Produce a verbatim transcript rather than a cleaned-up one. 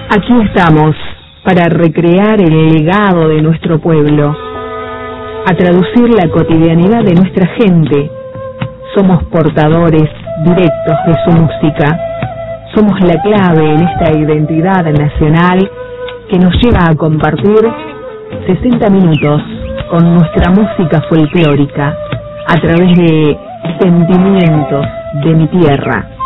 Aquí estamos para recrear el legado de nuestro pueblo, a traducir la cotidianidad de nuestra gente. Somos portadores directos de su música. Somos la clave en esta identidad nacional que nos lleva a compartir sesenta minutos con nuestra música folclórica a través de sentimientos de mi tierra.